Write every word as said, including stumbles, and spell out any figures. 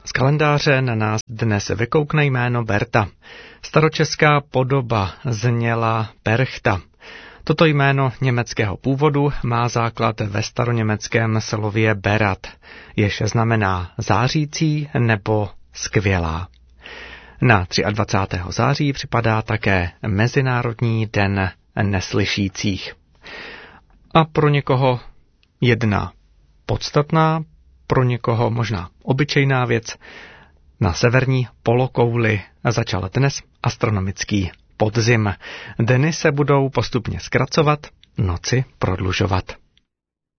Z kalendáře na nás dnes vykoukne jméno Berta. Staročeská podoba zněla Perchta. Toto jméno německého původu má základ ve staroněmeckém slově berat, jež znamená zářící nebo skvělá. Na dvacátého třetího září připadá také Mezinárodní den neslyšících. A pro někoho jedna podstatná, pro někoho možná obyčejná věc. Na severní polokouli začal dnes astronomický podzim. Dny se budou postupně zkracovat, noci prodlužovat.